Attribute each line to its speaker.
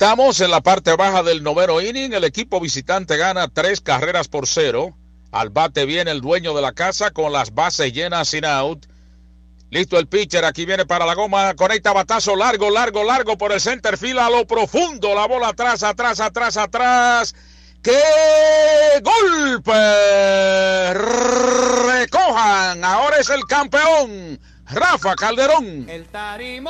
Speaker 1: Estamos en la parte baja del noveno inning. El equipo visitante gana 3-0. Al bate viene el dueño de la casa con las bases llenas sin out. Listo el pitcher, aquí viene para la goma, conecta batazo largo por el center field a lo profundo, la bola atrás. ¡Qué golpe! Recojan, ahora es el campeón, Rafa Calderón.